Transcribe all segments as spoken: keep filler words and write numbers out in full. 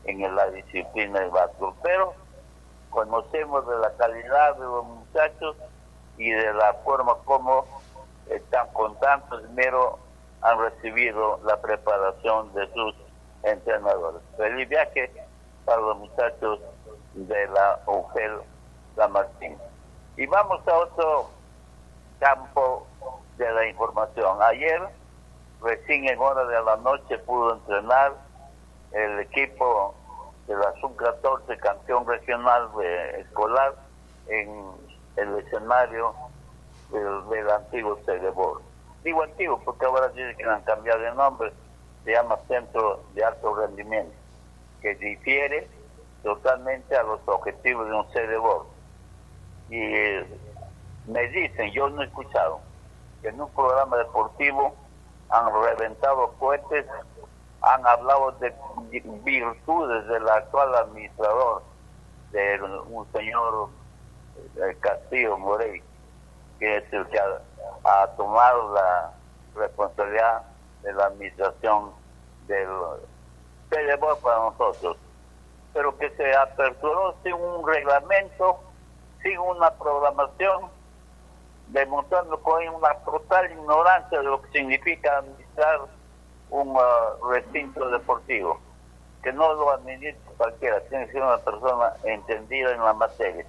en la disciplina de básquetbol, pero conocemos de la calidad de los muchachos y de la forma como están con tanto esmero han recibido la preparación de sus entrenadores. Feliz viaje para los muchachos de la U G E L San Martín. Y vamos a otro campo de la información. Ayer, recién en hora de la noche, pudo entrenar el equipo de la sub catorce, campeón regional de escolar, en el escenario del, del antiguo Cedebol. Digo antiguo porque ahora dicen que han cambiado de nombre, se llama Centro de Alto Rendimiento, que difiere totalmente a los objetivos de un Cedebol. Y eh, me dicen, yo no he escuchado, que en un programa deportivo han reventado cohetes, han hablado de virtudes del actual administrador, de un señor eh, Castillo Morey, que es el que ha, ha tomado la responsabilidad de la administración del Cedebol para nosotros, pero que se aperturó sin un reglamento, sin una programación, demostrando que hay una total ignorancia de lo que significa administrar un uh, recinto deportivo, que no lo administra cualquiera, tiene que ser una persona entendida en la materia.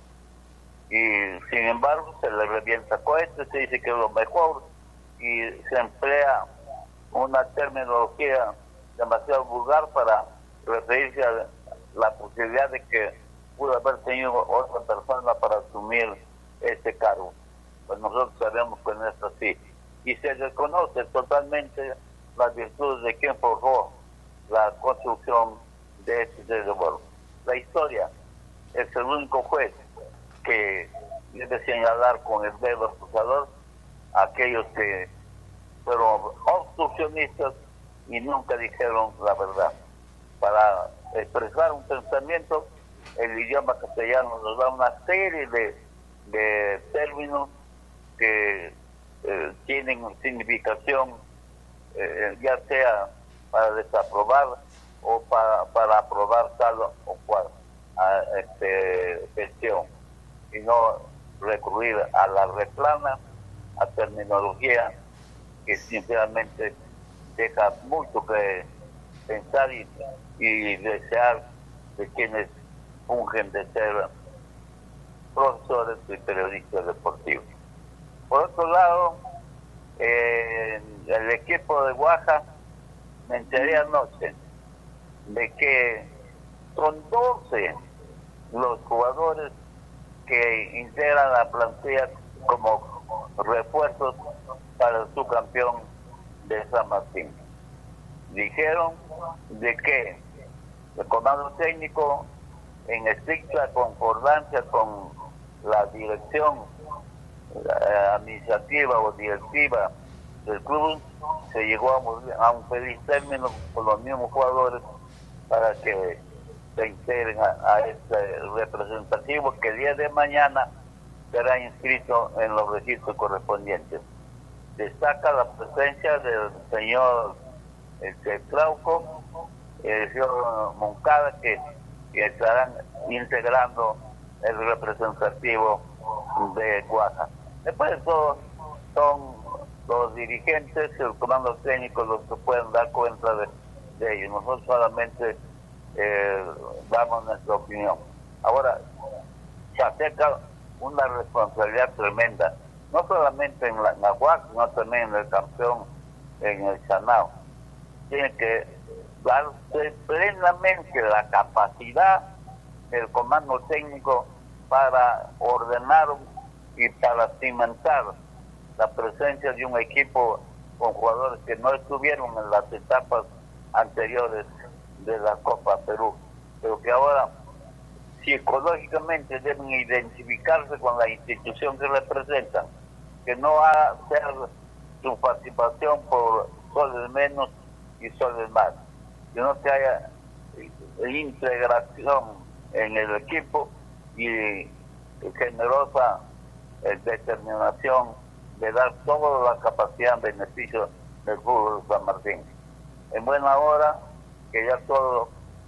Y sin embargo se le revienta cohetes, se dice que es lo mejor y se emplea una terminología demasiado vulgar para referirse a la posibilidad de que pudo haber tenido otra persona para asumir este cargo. Pues nosotros sabemos que no es así. Y se desconoce totalmente las virtudes de quien forjó la construcción de este Cedebol. La historia es el único juez que debe señalar con el dedo acusador a aquellos que fueron obstruccionistas y nunca dijeron la verdad. Para expresar un pensamiento, el idioma castellano nos da una serie de, de términos que eh, tienen significación, eh, ya sea para desaprobar o para, para aprobar tal o cual a, este, gestión, y no recurrir a la replana, a terminología que sinceramente deja mucho que pensar y, y desear de quienes fungen de ser profesores y periodistas deportivos. Por otro lado, eh, el equipo de Oaxaca, me enteré anoche de que son doce los jugadores que integran la plantilla como refuerzos para el subcampeón de San Martín. Dijeron de que el comando técnico, en estricta concordancia con la dirección eh, administrativa o directiva del club, se llegó a, a un feliz término con los mismos jugadores para que se integren a, a este representativo que el día de mañana será inscrito en los registros correspondientes. Destaca la presencia del señor este, Trauco, el señor Moncada, que, que estarán integrando el representativo de Oaxaca. Después de todo, son los dirigentes, el comando técnico, los que pueden dar cuenta de, de ellos. Nosotros solamente eh, damos nuestra opinión. Ahora, se acerca una responsabilidad tremenda, no solamente en la, en la Oaxaca, sino también en el campeón, en el Chanao. Tiene que darse plenamente la capacidad del comando técnico para ordenar y para cimentar la presencia de un equipo con jugadores que no estuvieron en las etapas anteriores de la Copa Perú, pero que ahora psicológicamente deben identificarse con la institución que representan, que no va a ser su participación por soles menos y soles más, sino que haya integración en el equipo y generosa eh, determinación de dar toda la capacidad en beneficio del fútbol de San Martín. En buena hora, que ya todos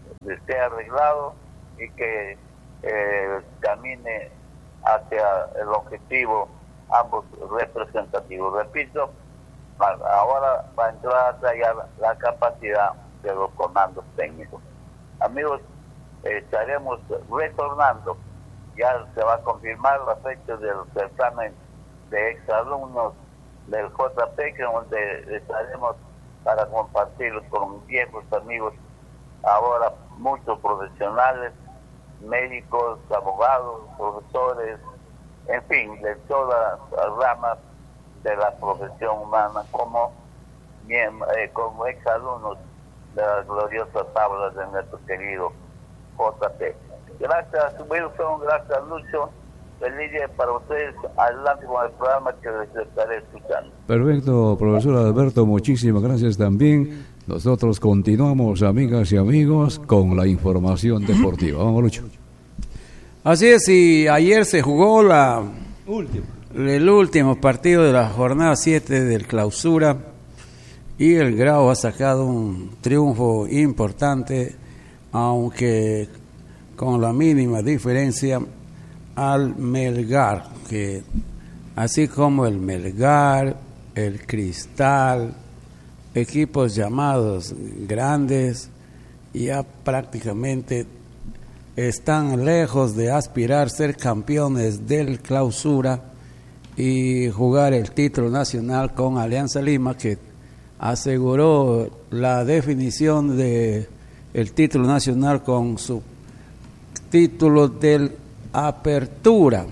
esté arreglado y que eh, camine hacia el objetivo ambos representativos. Repito, ahora va a entrar ya la capacidad de los comandos técnicos. Amigos, eh, estaremos retornando, ya se va a confirmar la fecha del certamen de exalumnos del J P, que donde estaremos para compartir con viejos amigos, ahora muchos profesionales, médicos, abogados, profesores, en fin, de todas las ramas de la profesión humana, como, bien, eh, como exalumnos de las gloriosas aulas de nuestro querido J P. Gracias, Wilson, gracias, Lucho. Feliz día para ustedes. Adelante con el programa que les estaré escuchando. Perfecto, profesor Alberto, muchísimas gracias también. Nosotros continuamos, amigas y amigos, con la información deportiva. Vamos, Lucho. Así es, y ayer se jugó la última. el último partido de la jornada siete del Clausura, y el Grau ha sacado un triunfo importante, aunque con la mínima diferencia al Melgar, que así como el Melgar, el Cristal, equipos llamados grandes, ya prácticamente están lejos de aspirar ser campeones del Clausura y jugar el título nacional con Alianza Lima, que aseguró la definición de el título nacional con su título del Apertura.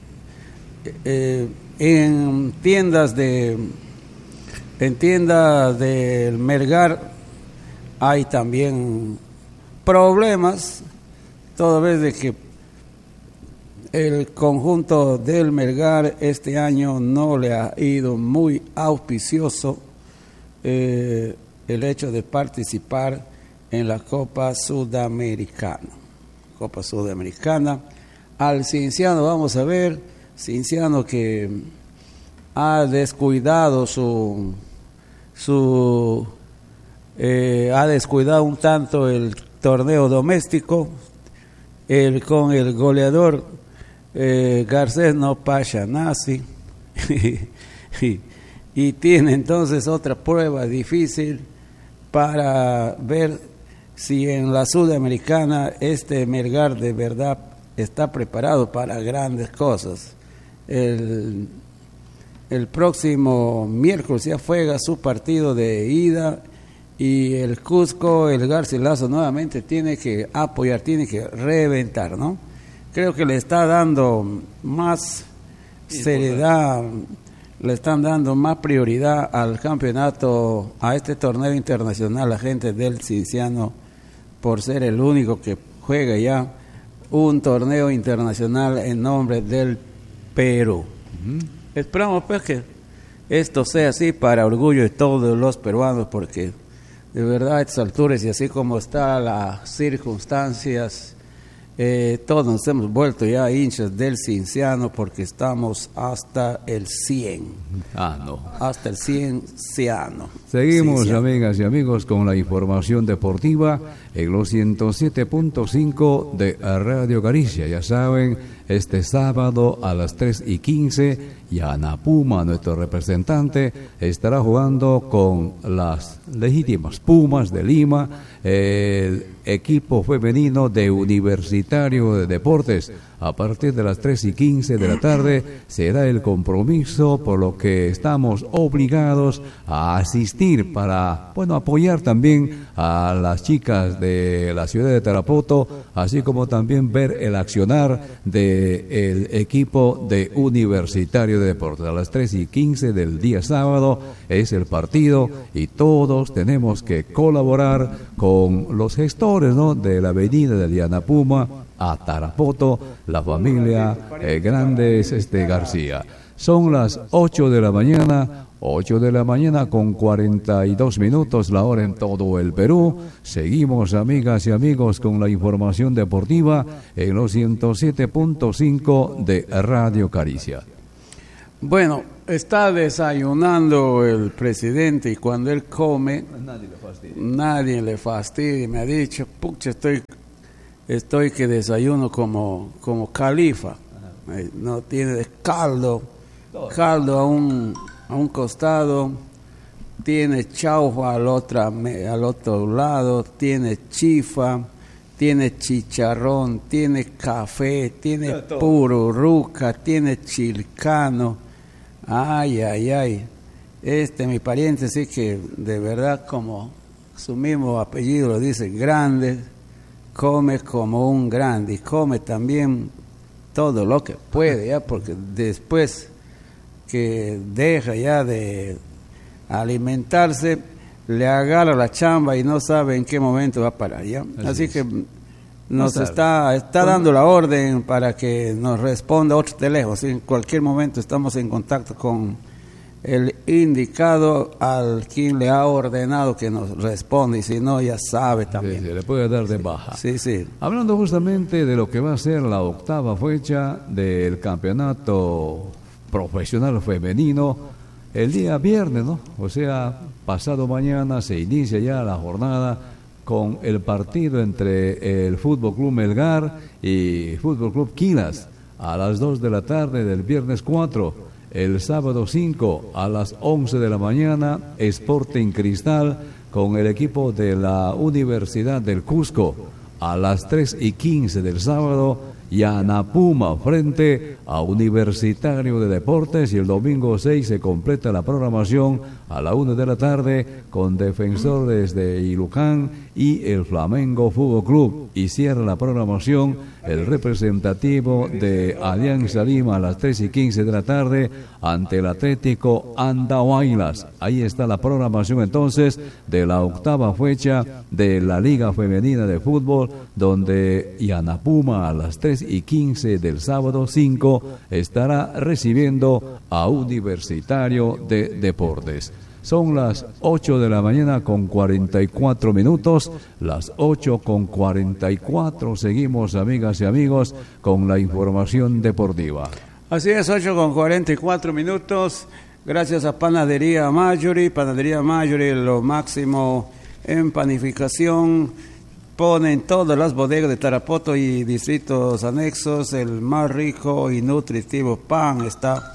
Eh, en tiendas de en tiendas del Melgar hay también problemas, toda vez de que el conjunto del Melgar este año no le ha ido muy auspicioso eh, el hecho de participar en la Copa Sudamericana. Copa Sudamericana. Al Cienciano, vamos a ver, Cienciano que ha descuidado su, su eh, ha descuidado un tanto el torneo doméstico, el, con el goleador eh, Garcés no Pachanasi, y, y tiene entonces otra prueba difícil para ver si en la Sudamericana este Melgar de verdad está preparado para grandes cosas. El, el próximo miércoles ya juega su partido de ida, y el Cusco, el Garcilaso nuevamente tiene que apoyar, tiene que reventar, ¿no? Creo que le está dando más seriedad, le están dando más prioridad al campeonato, a este torneo internacional, la gente del Cienciano, por ser el único que juega ya un torneo internacional en nombre del Perú. Uh-huh. Esperamos pues que esto sea así para orgullo de todos los peruanos, porque de verdad a estas alturas y así como están las circunstancias, eh, todos nos hemos vuelto ya hinchas del Cienciano, porque estamos hasta el cien. Ah, no. Hasta el cien ciano. Seguimos, Cienciano. Amigas y amigos, con la información deportiva en los ciento siete punto cinco de Radio Caricia. Ya saben, este sábado a las tres y quince, Yana Puma, nuestro representante, estará jugando con las legítimas Pumas de Lima, el equipo femenino de Universitario de Deportes. A partir de las tres y quince de la tarde será el compromiso, por lo que estamos obligados a asistir para, bueno, apoyar también a las chicas de la ciudad de Tarapoto, así como también ver el accionar del equipo de Universitario de Deportes. A las tres y quince del día sábado es el partido, y todos tenemos que colaborar con los gestores, ¿no?, de la avenida de Diana Puma a Tarapoto, la familia eh, Grandes este, García. Son las ocho de la mañana, ocho de la mañana con cuarenta y dos minutos, la hora en todo el Perú. Seguimos, amigas y amigos, con la información deportiva en los ciento siete punto cinco de Radio Caricia. Bueno, está desayunando el presidente y cuando él come, Nadie le fastidia. nadie le fastidia. Me ha dicho, pucha, estoy, estoy que desayuno como, como califa. Eh, No tiene caldo, caldo a un, a un costado, tiene chaufa al otro, al otro lado, tiene chifa, tiene chicharrón, tiene café, tiene pururuca, tiene chilcano. Ay, ay, ay. Este, mi pariente, sí que de verdad, como su mismo apellido lo dice, grande, come como un grande y come también todo lo que puede, ya, porque después que deja ya de alimentarse, le agarra la chamba y no sabe en qué momento va a parar, ¿ya? Así, Así que nos no está, está dando la orden para que nos responda otro teléfono. ¿Sí? En cualquier momento estamos en contacto con el indicado al quien le ha ordenado que nos responda, y si no, ya sabe también. Sí, sí, le puede dar de baja. Sí, sí. Hablando justamente de lo que va a ser la octava fecha del campeonato profesional femenino, el día viernes, ¿no? O sea, pasado mañana se inicia ya la jornada con el partido entre el Fútbol Club Melgar y Fútbol Club Quilas a las dos de la tarde del viernes cuatro. El sábado cinco a las once de la mañana, Sporting Cristal con el equipo de la Universidad del Cusco. A las tres y quince del sábado, Yanapuma frente a Universitario de Deportes, y el domingo seis se completa la programación a la una de la tarde con Defensores de Ilucán y el Flamengo Fútbol Club, y cierra la programación el representativo de Alianza Lima a las tres y quince de la tarde ante el Atlético Andahuaylas. Ahí está la programación entonces de la octava fecha de la Liga Femenina de Fútbol, donde Yanapuma a las tres y quince del sábado cinco estará recibiendo a Universitario de Deportes. Son las ocho de la mañana con cuarenta y cuatro minutos, las ocho con cuarenta y cuatro. Seguimos, amigas y amigos, con la información deportiva. Así es, ocho con cuarenta y cuatro minutos. Gracias a Panadería Marjorie. Panadería Marjorie, lo máximo en panificación. Ponen todas las bodegas de Tarapoto y distritos anexos el más rico y nutritivo pan. Está,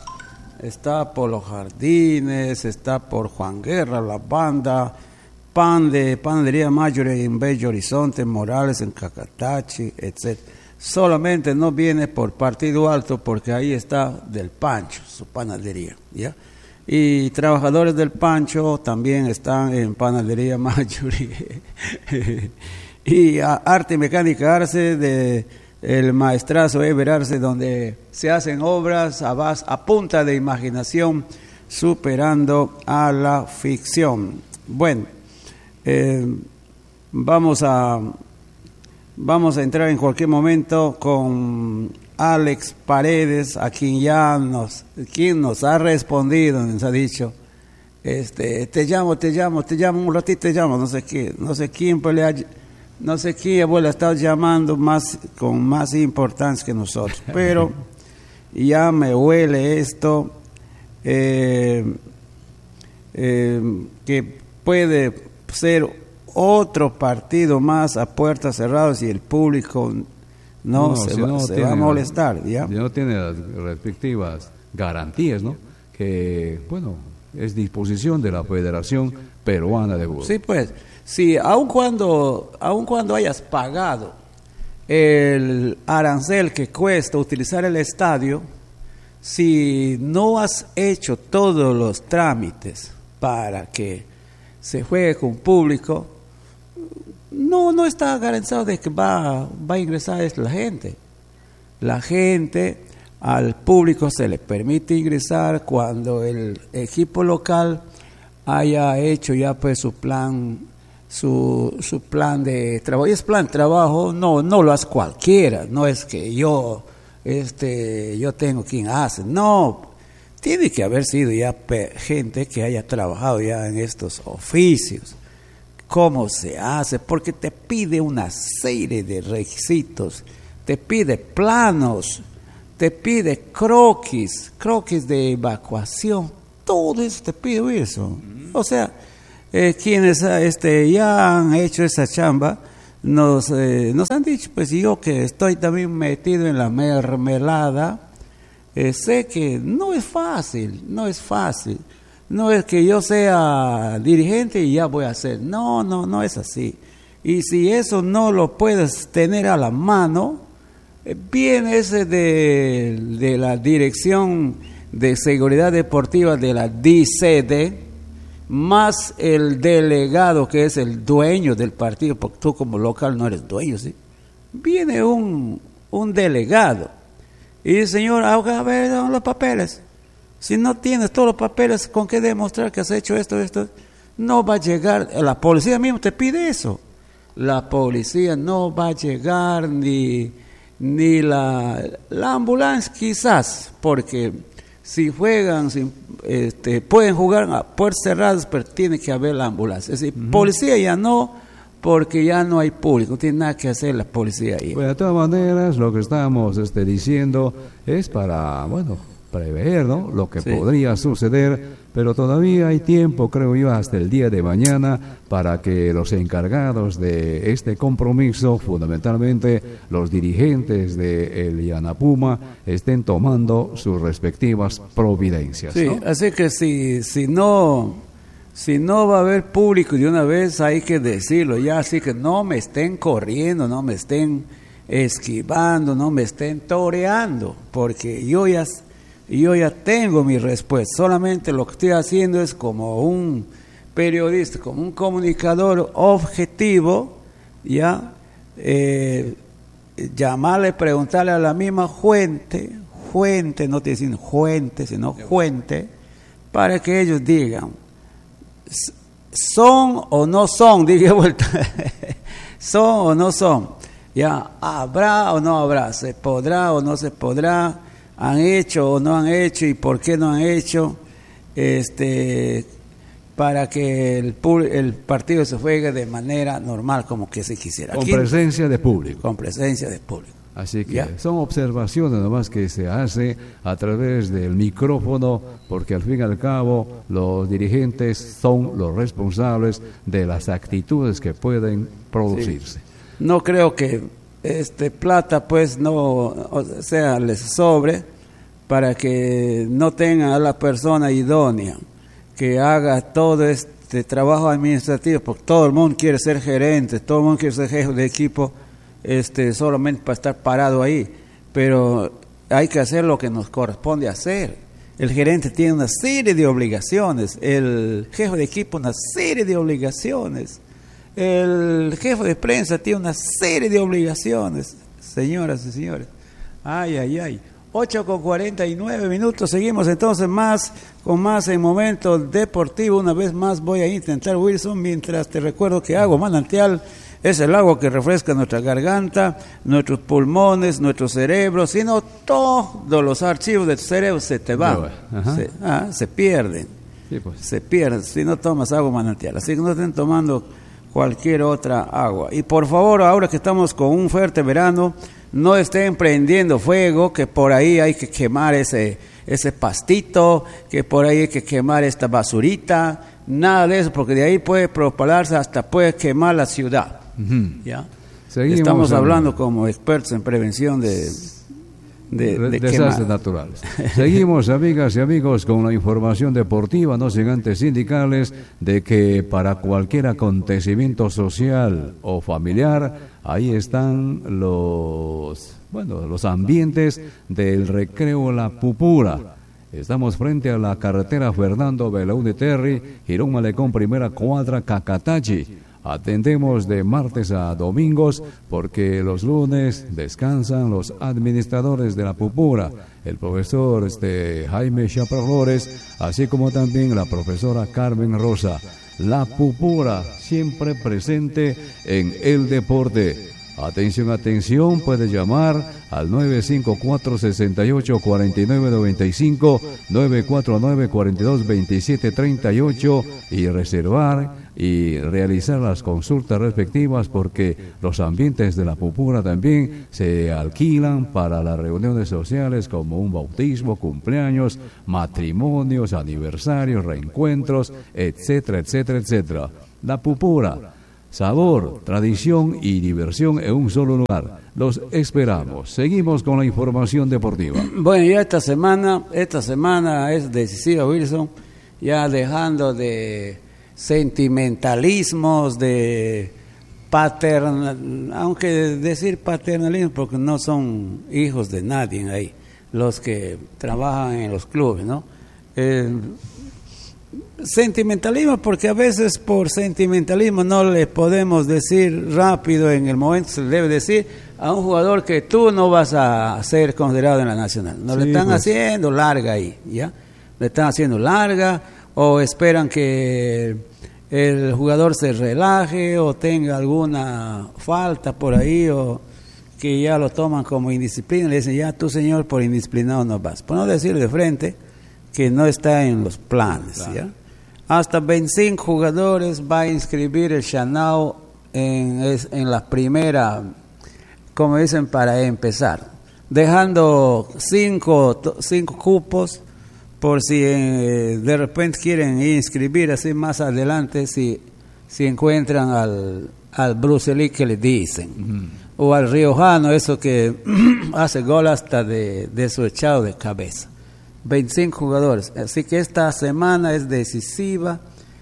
está por los Jardines, está por Juan Guerra, La Banda. Pan de Panadería Marjorie en Bello Horizonte, Morales, en Cacatachi, etcétera. Solamente no viene por Partido Alto porque ahí está del Pancho, su panadería, ¿ya? Y trabajadores del Pancho también están en Panadería Marjorie. Y a Arte y Mecánica Arce de el maestrazo Eber Arce, donde se hacen obras a, base, a punta de imaginación, superando a la ficción. Bueno, eh, vamos a vamos a entrar en cualquier momento con Alex Paredes, a quien ya nos, quien nos ha respondido, nos ha dicho, este, te llamo, te llamo, te llamo un ratito, te llamo, no sé qué, no sé quién pues le ha, no sé quién, abuela, está llamando más con más importancia que nosotros, pero ya me huele esto, eh, eh, que puede ser otro partido más a puertas cerradas y el público no, no se, va, no se va a molestar, ¿ya? Si no tiene las respectivas garantías, ¿no? Que, bueno, es disposición de la Federación Peruana de Fútbol. Sí, pues, sí, aun cuando, aun cuando hayas pagado el arancel que cuesta utilizar el estadio, si no has hecho todos los trámites para que se juegue con público, no no está garantizado de que va, va a ingresar la gente. La gente, al público se le permite ingresar cuando el equipo local haya hecho ya pues su plan, su, su plan de trabajo. Y es plan de trabajo, no, no lo hace cualquiera, no es que yo, este, yo tengo quien hace, no, tiene que haber sido ya gente que haya trabajado ya en estos oficios. ¿Cómo se hace? Porque te pide una serie de requisitos, te pide planos, te pide croquis, croquis de evacuación, todo eso te pide eso. O sea, eh, quienes este, ya han hecho esa chamba, nos, eh, nos han dicho, pues yo que estoy también metido en la mermelada, eh, sé que no es fácil, no es fácil. No es que yo sea dirigente y ya voy a hacer. No, no, no es así. Y si eso no lo puedes tener a la mano, eh, viene ese de, de la Dirección de Seguridad Deportiva de la D C D, más el delegado que es el dueño del partido, porque tú como local no eres dueño, ¿sí? Viene un, un delegado y dice, señor, a ver, ¿dónde los papeles? Si no tienes todos los papeles, ¿con qué demostrar que has hecho esto, esto? No va a llegar, la policía mismo te pide eso. La policía no va a llegar, ni, ni la, la ambulancia quizás, porque si juegan, si, este, pueden jugar a puertas cerradas, pero tiene que haber la ambulancia. Es decir, uh-huh. Policía ya no, porque ya no hay público, no tiene nada que hacer la policía ahí. Bueno, de todas maneras, lo que estamos este, diciendo es para, bueno, prever, ¿no?, lo que sí. podría suceder, pero todavía hay tiempo, creo yo, hasta el día de mañana para que los encargados de este compromiso, fundamentalmente los dirigentes de el Yanapuma, estén tomando sus respectivas providencias. Sí, ¿no? Así que si, si no, si no va a haber público de una vez, hay que decirlo ya, así que no me estén corriendo, no me estén esquivando, no me estén toreando, porque yo ya Yo ya tengo mi respuesta, solamente lo que estoy haciendo es como un periodista, como un comunicador objetivo, ya, eh, llamarle, preguntarle a la misma fuente, fuente, no te dicen fuente, sino fuente, para que ellos digan, son o no son, dije vuelta, son o no son, ya, habrá o no habrá, se podrá o no se podrá, han hecho o no han hecho y por qué no han hecho, este, para que el, el partido se juegue de manera normal como que se quisiera. Con Aquí, presencia de público. Con presencia de público. Así que ¿Ya? Son observaciones nomás que se hace a través del micrófono, porque al fin y al cabo los dirigentes son los responsables de las actitudes que pueden producirse. Sí. No creo que este plata pues no, o sea, les sobre para que no tengan a la persona idónea que haga todo este trabajo administrativo, porque todo el mundo quiere ser gerente, todo el mundo quiere ser jefe de equipo, este solamente para estar parado ahí, pero hay que hacer lo que nos corresponde hacer. El gerente tiene una serie de obligaciones, el jefe de equipo una serie de obligaciones, el jefe de prensa tiene una serie de obligaciones, señoras y señores. Ay, ay, ay. ocho con cuarenta y nueve minutos. Seguimos entonces más con más en Momento Deportivo. Una vez más voy a intentar, Wilson, mientras te recuerdo que Agua Manantial es el agua que refresca nuestra garganta, nuestros pulmones, nuestro cerebro, sino todos los archivos de tu cerebro se te van, se, ah, se pierden, sí, pues. se pierden si no tomas agua manantial. Así que no estén tomando cualquier otra agua. Y por favor, ahora que estamos con un fuerte verano, no estén prendiendo fuego, que por ahí hay que quemar ese, ese pastito, que por ahí hay que quemar esta basurita, nada de eso, porque de ahí puede propagarse, hasta puede quemar la ciudad. Uh-huh. ¿Ya? Seguimos Estamos en... hablando como expertos en prevención de... De, de desastres naturales. Seguimos, amigas y amigos, con la información deportiva, no sin antes indicarles de que para cualquier acontecimiento social o familiar, ahí están los, bueno, los ambientes del recreo La Pupura. Estamos frente a la carretera Fernando Belaúnde Terry, Girón Malecón, primera cuadra, Cacatachi. Atendemos de martes a domingos porque los lunes descansan los administradores de La Pupura, el profesor este, Jaime Chapra Flores, así como también la profesora Carmen Rosa. La Pupura, siempre presente en el deporte. Atención, atención, puede llamar al nueve cinco cuatro, seis ocho, cuatro nueve nueve cinco, nueve cuatro nueve, cuatro dos, dos siete tres ocho y reservar y realizar las consultas respectivas, porque los ambientes de la Pupura también se alquilan para las reuniones sociales como un bautismo, cumpleaños, matrimonios, aniversarios, reencuentros, etcétera, etcétera, etcétera. La Pupura, sabor, tradición y diversión en un solo lugar. Los esperamos. Seguimos con la información deportiva. Bueno, ya esta semana, esta semana es decisiva, Wilson, ya dejando de sentimentalismos, de paternal, aunque decir paternalismo porque no son hijos de nadie ahí, los que trabajan en los clubes, ¿no? Eh, sentimentalismo porque a veces por sentimentalismo no le podemos decir rápido en el momento, se le debe decir a un jugador que tú no vas a ser considerado en la nacional, no, sí, le están pues. haciendo larga ahí, ¿ya? Le están haciendo larga, o esperan que el jugador se relaje o tenga alguna falta por ahí, o que ya lo toman como indisciplina, le dicen, ya tú señor por indisciplinado no vas, por no decir de frente que no está en los planes, claro. ¿Ya? Hasta veinticinco jugadores va a inscribir el Chanao en, en la primera, como dicen, para empezar, dejando cinco, cinco cupos por si eh, de repente quieren inscribir así más adelante, si, si encuentran al, al Brucelí que le dicen, uh-huh. o al riojano, eso que hace gol hasta de, de su echado de cabeza. veinticinco jugadores, así que esta semana es decisiva.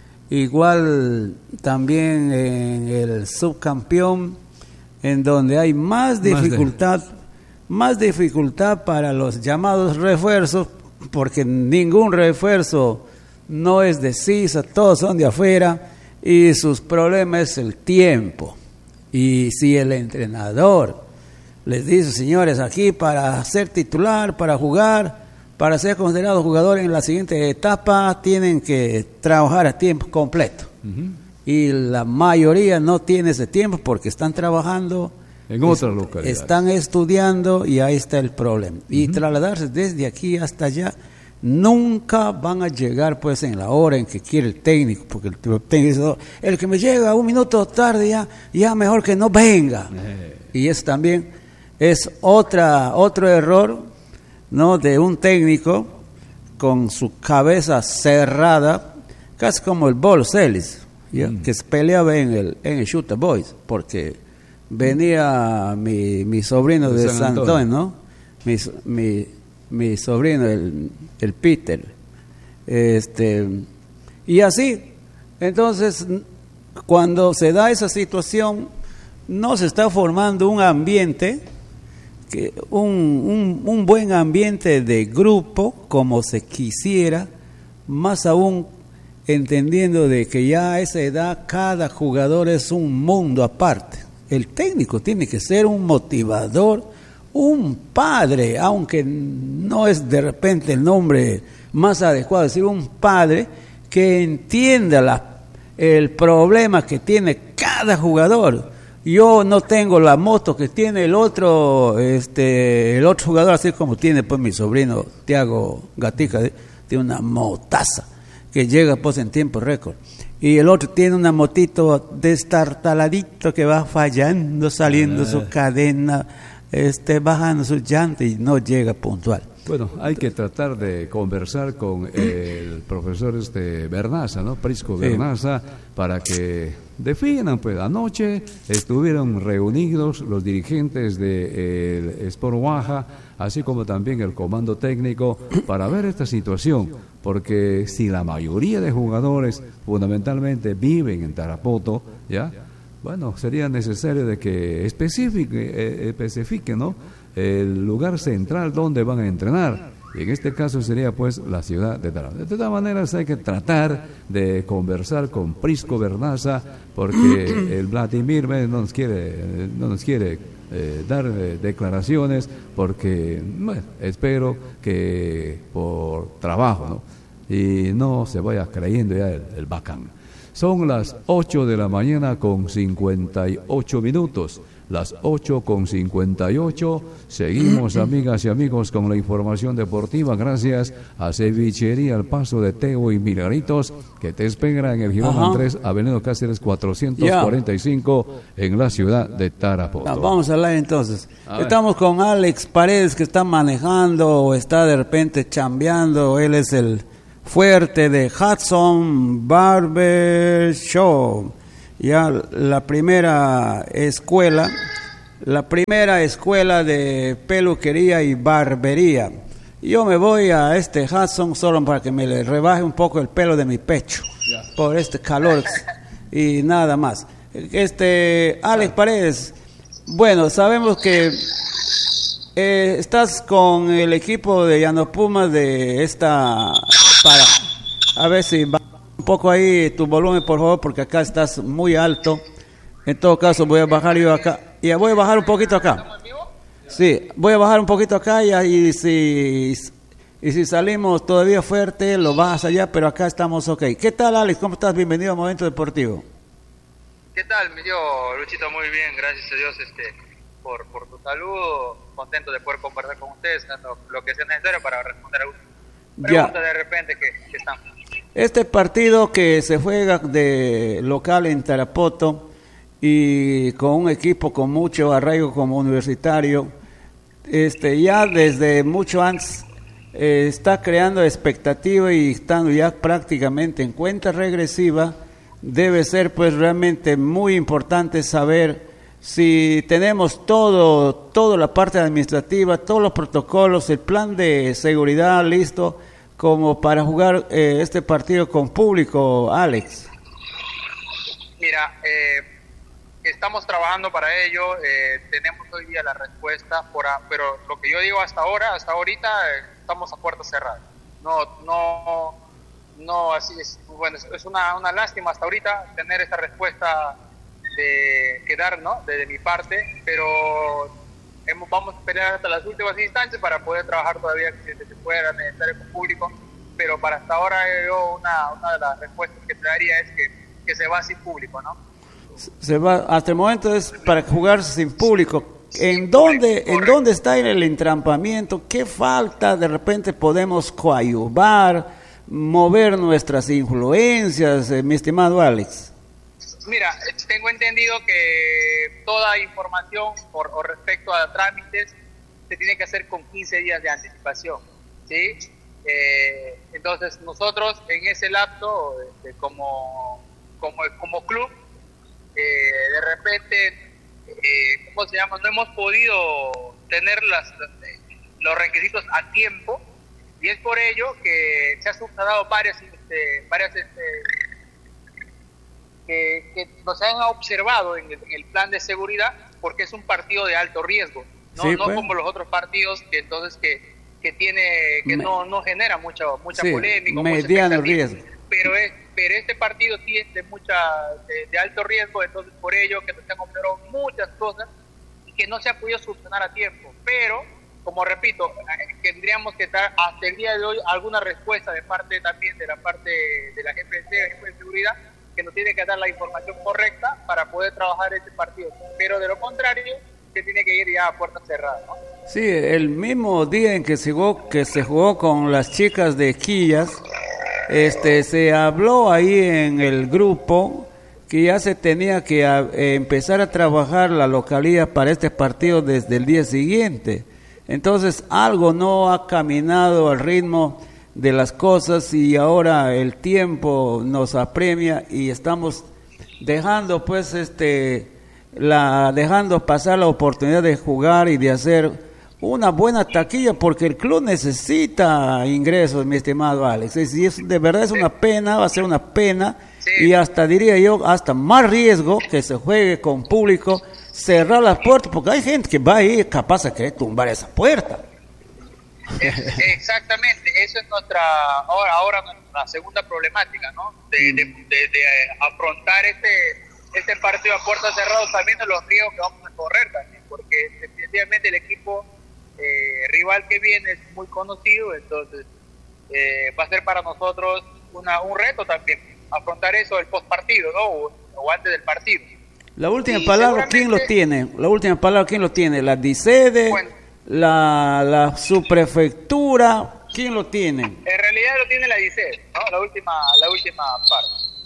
Igual también en el subcampeón, en donde hay más dificultad, más, de... más dificultad para los llamados refuerzos, porque ningún refuerzo no es de Sisa, todos son de afuera, y sus problemas es el tiempo. Y si el entrenador les dice, señores, aquí para ser titular, para jugar, para ser considerado jugador en la siguiente etapa, tienen que trabajar a tiempo completo. Uh-huh. Y la mayoría no tiene ese tiempo porque están trabajando en otra localidad, están estudiando, y ahí está el problema. Uh-huh. Y trasladarse desde aquí hasta allá, nunca van a llegar pues en la hora en que quiere el técnico, porque el técnico, el que me llega un minuto tarde ya, ya mejor que no venga. Eh. Y eso también es otra otro error, ¿no?, de un técnico con su cabeza cerrada, casi como el Bolo Celis, mm. que se peleaba en el en el Shooter Boys, porque venía mi, mi sobrino de, de San Antonio, Antonio, ¿no? Mi, mi, mi sobrino, el, el Peter, este, y así. Entonces, cuando se da esa situación, no se está formando un ambiente, que un, un, un buen ambiente de grupo, como se quisiera, más aún entendiendo de que ya a esa edad cada jugador es un mundo aparte. El técnico tiene que ser un motivador, un padre, aunque no es de repente el nombre más adecuado, es decir, un padre que entienda la, el problema que tiene cada jugador. Yo no tengo la moto que tiene el otro, este, el otro jugador, así como tiene pues mi sobrino Tiago Gatica, tiene una motaza que llega pues en tiempo récord. Y el otro tiene una motito destartaladito que va fallando, saliendo ah. su cadena, este, bajando su llanta y no llega puntual. Bueno, hay que tratar de conversar con el profesor este Bernaza, ¿no? Prisco Bernaza, sí, para que definan, pues anoche estuvieron reunidos los dirigentes del Sport Oaxaca, así como también el comando técnico, para ver esta situación, porque si la mayoría de jugadores fundamentalmente viven en Tarapoto, ¿ya? Bueno, sería necesario de que especifique, eh, especifique, ¿no?, el lugar central donde van a entrenar, y en este caso sería pues la ciudad de Tarapoto. De todas maneras hay que tratar de conversar con Prisco Bernaza, porque el Vladimir no nos quiere, no nos quiere eh, dar eh, declaraciones, porque bueno, espero que por trabajo, ¿no?, y no se vaya creyendo ya el, el bacán. Son las ocho de la mañana con cincuenta y ocho minutos. las ocho con cincuenta y ocho. Seguimos, amigas y amigos, con la información deportiva gracias a Cevichería El Paso de Teo y Milagritos, que te espera en el Girón Ajá. Andrés, Avenida Cáceres cuatrocientos cuarenta y cinco, yeah. en la ciudad de Tarapoto. Ya, vamos a hablar entonces. A Estamos con Alex Paredes, que está manejando o está de repente chambeando. Él es el fuerte de Hudson Barber Show. Ya la primera escuela, la primera escuela de peluquería y barbería. Yo me voy a este Hudson solo para que me le rebaje un poco el pelo de mi pecho, yeah. por este calor y nada más. Este Alex Paredes, bueno, sabemos que eh, estás con el equipo de Llano Pumas de esta para a ver si va un poco ahí tu volumen, por favor, porque acá estás muy alto. En todo caso, voy a bajar yo acá. Ya voy a bajar un poquito acá. Sí, voy a bajar un poquito acá y, y, si, y si salimos todavía fuerte, lo bajas allá, pero acá estamos ok. ¿Qué tal, Alex? ¿Cómo estás? Bienvenido a Momento Deportivo. ¿Qué tal? Yo, Luchito, muy bien, gracias a Dios este, por, por tu saludo. Contento de poder conversar con ustedes, dando lo que sea necesario para responder a algunas preguntas de repente que, que están. Este partido que se juega de local en Tarapoto y con un equipo con mucho arraigo como Universitario, este ya desde mucho antes eh, está creando expectativa y estando ya prácticamente en cuenta regresiva. Debe ser pues realmente muy importante saber si tenemos todo, toda la parte administrativa, todos los protocolos, el plan de seguridad listo como para jugar eh, este partido con público, Alex. Mira, eh, estamos trabajando para ello, eh, tenemos hoy día la respuesta, por a, pero lo que yo digo hasta ahora, hasta ahorita, eh, estamos a puerta cerrada. No, no, no, así es. Bueno, es, es una, una lástima hasta ahorita tener esta respuesta de quedar, ¿no? De, de mi parte, pero hemos, vamos a esperar hasta las últimas instancias para poder trabajar todavía si se fuera necesario con público, pero para hasta ahora yo una, una de las respuestas que te daría es que, que se va sin público, ¿no? Se va, hasta el momento es para jugar sin público. ¿En dónde, ¿En dónde está el entrampamiento? ¿Qué falta? De repente podemos coadyuvar, mover nuestras influencias, eh, mi estimado Alex. Mira, tengo entendido que toda información por, por respecto a trámites se tiene que hacer con quince días de anticipación, ¿sí? Eh, entonces nosotros en ese lapso, este, como, como, como club, eh, de repente, eh, ¿cómo se llama? No hemos podido tener las, los requisitos a tiempo y es por ello que se han subsanado varias, este, varias este, Que, que nos han observado en el, en el plan de seguridad, porque es un partido de alto riesgo, no, sí, no pues. como los otros partidos que entonces que, que tiene que Me, no, no genera mucha mucha sí, polémica, mediano riesgo, pero es pero este partido sí es de mucha de, de alto riesgo, entonces por ello que nos han observado muchas cosas y que no se ha podido solucionar a tiempo, pero como repito, tendríamos que dar hasta el día de hoy alguna respuesta de parte también de la parte de la G P C, Jefe de Seguridad, que nos tiene que dar la información correcta para poder trabajar este partido, pero de lo contrario se tiene que ir ya a puertas cerradas, ¿no? Sí, el mismo día en que se jugó, que se jugó con las chicas de Quillas, este, se habló ahí en el grupo que ya se tenía que a, eh, empezar a trabajar la localidad para este partido desde el día siguiente. Entonces algo no ha caminado al ritmo de las cosas y ahora el tiempo nos apremia y estamos dejando pues este la dejando pasar la oportunidad de jugar y de hacer una buena taquilla, porque el club necesita ingresos, mi estimado Alex. Y es, de verdad es una pena, va a ser una pena, sí. Y hasta diría yo, hasta más riesgo que se juegue con público, cerrar las puertas, porque hay gente que va a ir capaz de querer tumbar esa puerta. Exactamente, eso es nuestra ahora, ahora nuestra segunda problemática, ¿no? De, de, de, de afrontar este este partido a puertas cerradas, sabiendo los riesgos que vamos a correr también, porque definitivamente el equipo eh, rival que viene es muy conocido, entonces eh, va a ser para nosotros una, un reto también afrontar eso el post partido, ¿no? O, o antes del partido. La última Y palabra, ¿quién lo tiene? La última palabra, ¿quién lo tiene? ¿La DICEDE? Bueno. La, la subprefectura, ¿quién lo tiene? En realidad lo tiene la DICEDE, ¿no? La última, la última parte.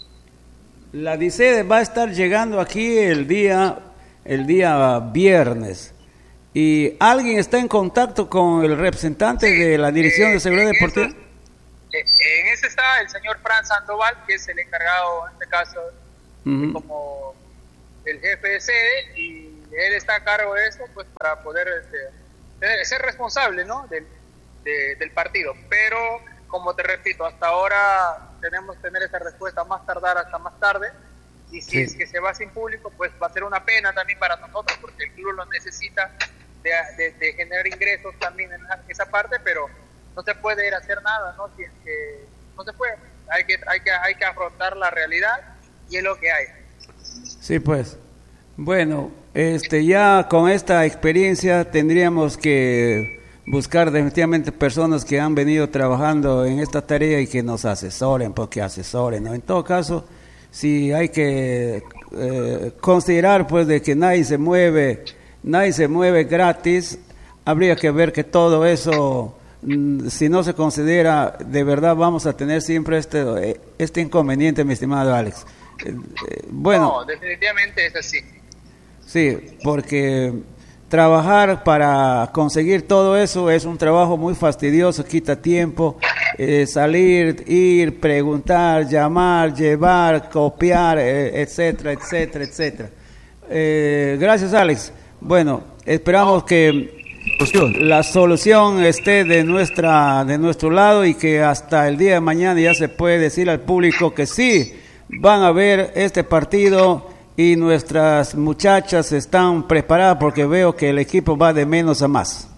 La DICEDE va a estar llegando aquí el día, el día viernes. ¿Y alguien está en contacto con el representante Sí, de la Dirección eh, de Seguridad en Deportiva? eso- eh, en ese está el señor Fran Sandoval, que es el encargado, en este caso, Ujú. como el jefe de sede, y él está a cargo de eso, pues para poder este, tener- ser responsable, ¿no? del, de- del partido. Pero, como te repito, hasta ahora tenemos que tener esa respuesta más tardar hasta más tarde, y si Sí. es que se va sin público, pues va a ser una pena también para nosotros, porque el club lo necesita de, de- de generar ingresos también en esa- esa parte, pero no se puede ir a hacer nada, ¿no? Si es que no se puede, hay que, hay que, hay que afrontar la realidad, y es lo que hay. Sí, pues. Bueno, este, ya con esta experiencia tendríamos que buscar definitivamente personas que han venido trabajando en esta tarea y que nos asesoren, porque asesoren, ¿no? En todo caso, si hay que eh, considerar pues de que nadie se mueve, nadie se mueve gratis, habría que ver que todo eso, mm, si no se considera, de verdad vamos a tener siempre este, eh, este inconveniente, mi estimado Alex. Eh, eh, bueno. No, definitivamente es así. Sí, porque trabajar para conseguir todo eso es un trabajo muy fastidioso, quita tiempo, eh, salir, ir, preguntar, llamar, llevar, copiar, eh, etcétera, etcétera, etcétera. Eh, gracias, Alex. Bueno, esperamos que la solución esté de nuestra de nuestro lado y que hasta el día de mañana ya se puede decir al público que sí van a ver este partido y nuestras muchachas están preparadas, porque veo que el equipo va de menos a más.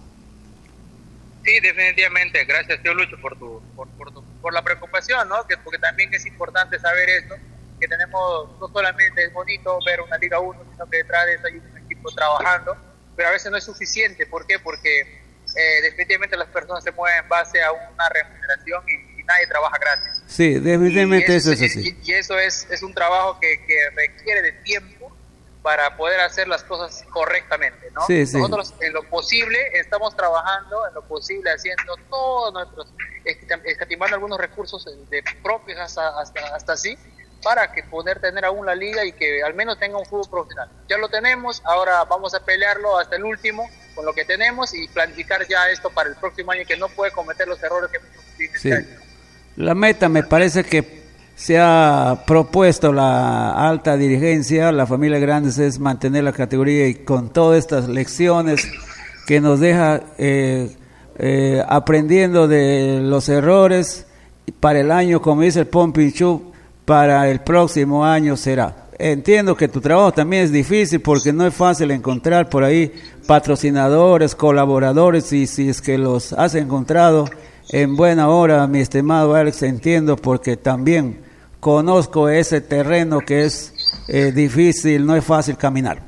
Sí, definitivamente. Gracias, tío Lucho, por tu, por, por, tu, por la preocupación, ¿no? Que, porque también es importante saber esto, que tenemos, no solamente es bonito ver una Liga uno, sino que detrás de eso hay un equipo trabajando, pero a veces no es suficiente. ¿Por qué? Porque eh, definitivamente las personas se mueven en base a una remuneración y, y nadie trabaja gratis. Sí, definitivamente Y eso, eso es así. Y, y eso es, es un trabajo que, que requiere de tiempo para poder hacer las cosas correctamente, ¿no? Sí, sí. Nosotros en lo posible estamos trabajando, en lo posible haciendo todos nuestros, escatimando algunos recursos de propios hasta, hasta, hasta así, para que poder tener aún la liga y que al menos tenga un fútbol profesional. Ya lo tenemos, ahora vamos a pelearlo hasta el último con lo que tenemos y planificar ya esto para el próximo año, que no puede cometer los errores que hemos cometido Sí. este año. La meta me parece que se ha propuesto la alta dirigencia, la familia Grandes, es mantener la categoría, y con todas estas lecciones que nos deja eh, eh, aprendiendo de los errores para el año, como dice el Pompinchú, para el próximo año será. Entiendo que tu trabajo también es difícil porque no es fácil encontrar por ahí patrocinadores, colaboradores, y si es que los has encontrado en buena hora, mi estimado Alex, entiendo, porque también conozco ese terreno que es eh, difícil, no es fácil caminar.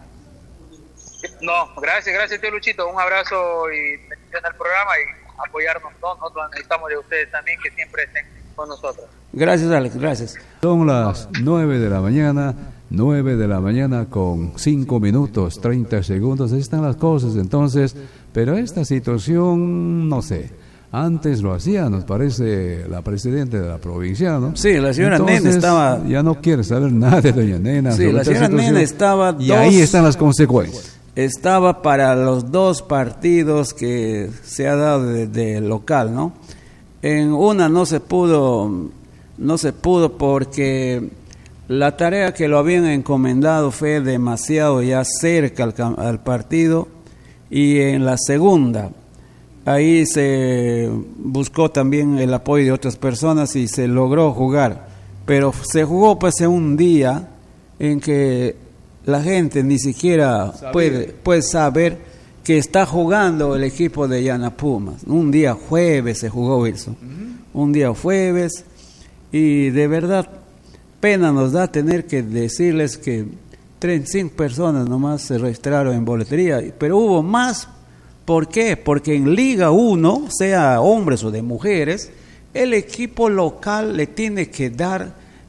No, gracias, gracias tío Luchito, un abrazo y bendiciones al programa y apoyarnos, ¿no? Nosotros necesitamos de ustedes también, que siempre estén con nosotros. Gracias, Alex, gracias. Son las nueve de la mañana, nueve de la mañana con cinco minutos, treinta segundos, así están las cosas entonces, pero esta situación, no sé, antes lo hacía, nos parece, la presidenta de la provincia, ¿no? Sí, la señora Entonces, Nena estaba... ya no quiere saber nada de doña Nena. Sí, sobre la esta señora situación, Nena estaba y dos- ahí están las consecuencias. Estaba para los dos partidos que se ha dado de, de local, ¿no? En una no se pudo, no se pudo porque la tarea que lo habían encomendado fue demasiado ya cerca al, cam- al partido, y en la segunda ahí se buscó también el apoyo de otras personas y se logró jugar, pero se jugó pues en un día en que la gente ni siquiera puede, puede saber que está jugando el equipo de Yanapumas. Un día jueves se jugó, Wilson. Uh-huh. Un día jueves, y de verdad pena nos da tener que decirles que treinta y cinco personas nomás se registraron en boletería, pero hubo más. ¿Por qué? Porque en Liga uno, sea hombres o de mujeres, el equipo local le tiene que dar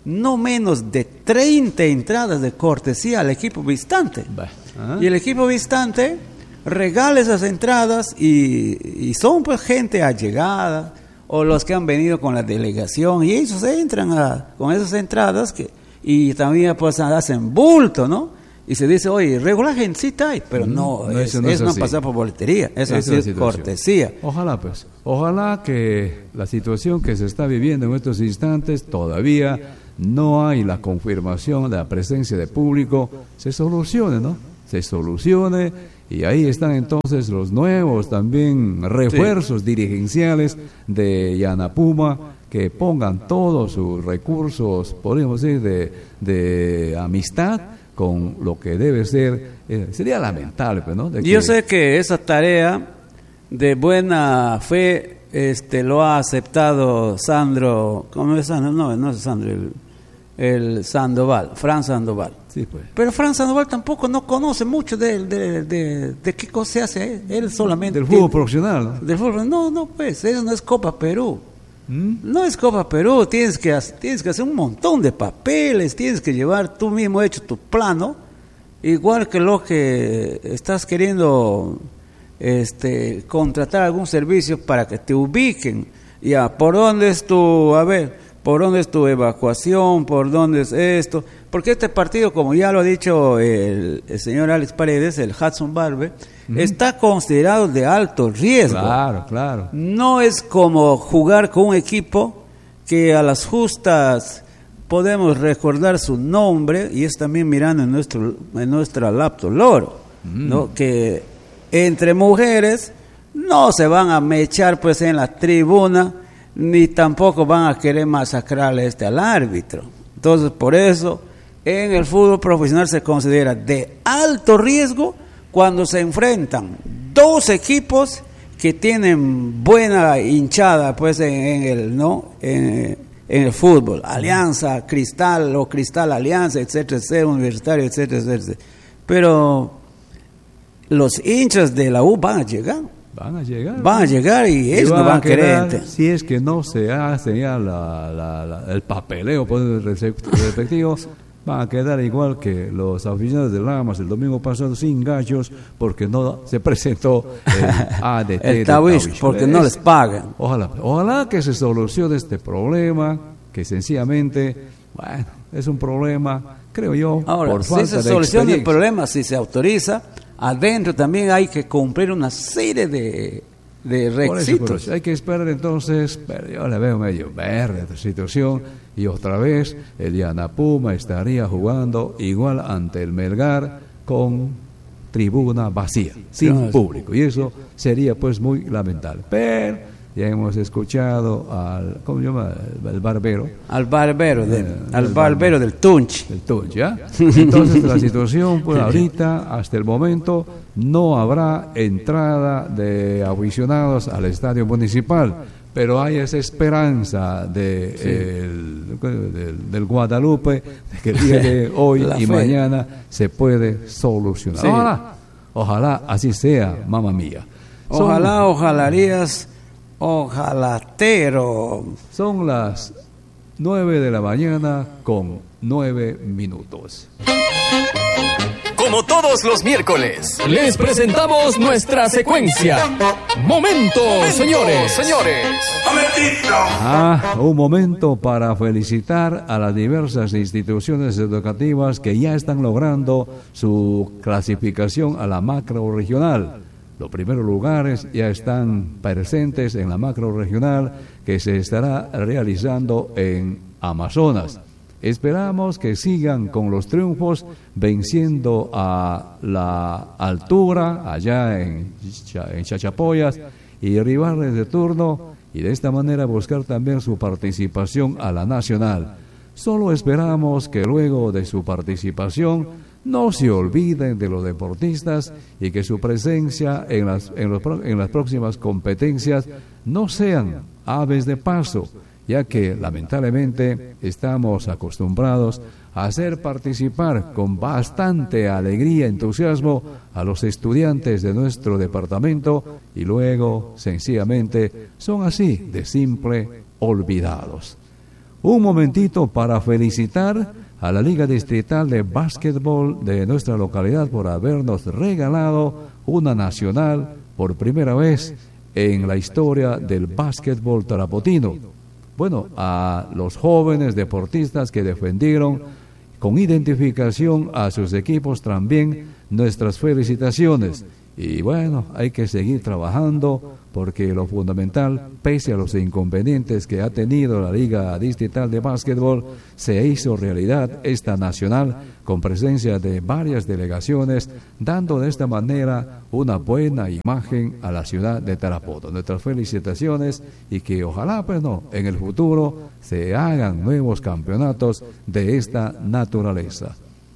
no menos de treinta entradas de cortesía al equipo visitante. ¿Ah? Y el equipo visitante regala esas entradas y, y son pues gente allegada o los que han venido con la delegación y ellos entran a, con esas entradas que, y también pues hacen bulto, ¿no? Y se dice, oye, regular gente sí está ahí, pero no, no, es, eso no es, es no así. pasar por boletería, eso Esa es es la cortesía. Ojalá pues, ojalá que la situación que se está viviendo en estos instantes todavía no hay la confirmación de la presencia de público, se solucione, ¿no? Se solucione y ahí están entonces los nuevos también refuerzos sí. dirigenciales de Yanapuma que pongan todos sus recursos, podríamos decir, de, de amistad con lo que debe ser, eh, sería lamentable, ¿no? De Yo que, sé que esa tarea de buena fe este lo ha aceptado Sandro, ¿cómo es Sandro? No, no es Sandro, el, el Sandoval, Fran Sandoval. Sí, pues. Pero Fran Sandoval tampoco no conoce mucho de, de, de, de qué cosa se hace, él, él solamente... Del fútbol tiene, profesional, ¿no? Del fútbol, no, no, pues, eso no es Copa Perú. ¿Mm? No es Copa Perú, tienes que, tienes que hacer un montón de papeles, tienes que llevar tú mismo hecho tu plano, igual que lo que estás queriendo este, contratar algún servicio para que te ubiquen. Ya, ¿por dónde es tu, a ver, por dónde es tu evacuación, por dónde es esto? Porque este partido, como ya lo ha dicho el, el señor Alex Paredes, el Hudson Barber, uh-huh. está considerado de alto riesgo. Claro, claro. No es como jugar con un equipo que a las justas podemos recordar su nombre, y es también mirando en nuestro en nuestra laptop Loro, mm. ¿no? Que entre mujeres no se van a mechar pues en la tribuna, ni tampoco van a querer masacrarle este al árbitro. Entonces, por eso, en el fútbol profesional se considera de alto riesgo cuando se enfrentan dos equipos que tienen buena hinchada pues en, en el no en, en el fútbol, Alianza Cristal o Cristal Alianza, etcétera, etcétera, Universitario, etcétera, etcétera. Pero los hinchas de la U van a llegar. Van a llegar. Van a llegar y ellos no van a querer. Si es que no se hace ya la, la, la, el papeleo por el respectivo, van a quedar igual que los aficionados de Lamas el domingo pasado sin gallos porque no se presentó el A D T. El Tawish, porque no les pagan. Ojalá, ojalá que se solucione este problema, que sencillamente, bueno, es un problema, creo yo, ahora, por si falta se de soluciona el problema, si se autoriza, adentro también hay que cumplir una serie de, de requisitos. Por eso, por eso. Hay que esperar entonces, pero yo le veo medio verde esta situación, y otra vez el Yanapuma estaría jugando igual ante el Melgar con tribuna vacía, sin Claro. público, y eso sería pues muy lamentable. Pero ya hemos escuchado al, ¿cómo se llama? El barbero. Al barbero, de, Eh, al el barbero del Tunch. El Tunch, ¿ya? Entonces la situación, pues ahorita, hasta el momento, no habrá entrada de aficionados al estadio municipal, pero hay esa esperanza de, Sí. el, del, del Guadalupe, de que el día de hoy La y fe. mañana se puede solucionar. Sí. Ojalá, ojalá así sea, mamá mía. Son- Ojalá, ojalarías, ojalatero. Son las nueve de la mañana con nueve minutos. Como todos los miércoles, les presentamos nuestra secuencia. Momentos, señores, señores. Ah, un momento para felicitar a las diversas instituciones educativas que ya están logrando su clasificación a la macro regional. Los primeros lugares ya están presentes en la macro regional que se estará realizando en Amazonas. Esperamos que sigan con los triunfos, venciendo a la altura allá en, Cha- en Chachapoyas y rivales de turno, y de esta manera buscar también su participación a la nacional. Solo esperamos que luego de su participación no se olviden de los deportistas y que su presencia en las, en los pro- en las próximas competencias no sean aves de paso, ya que lamentablemente estamos acostumbrados a hacer participar con bastante alegría y entusiasmo a los estudiantes de nuestro departamento y luego sencillamente son así de simple olvidados. un momentito para felicitar a la Liga Distrital de Básquetbol de nuestra localidad por habernos regalado una nacional por primera vez en la historia del básquetbol tarapotino. Bueno, a los jóvenes deportistas que defendieron con identificación a sus equipos también nuestras felicitaciones. Y bueno, hay que seguir trabajando porque lo fundamental, pese a los inconvenientes que ha tenido la Liga Distrital de Básquetbol, se hizo realidad esta nacional con presencia de varias delegaciones, dando de esta manera una buena imagen a la ciudad de Tarapoto. Nuestras felicitaciones y que ojalá, pues no, en el futuro se hagan nuevos campeonatos de esta naturaleza.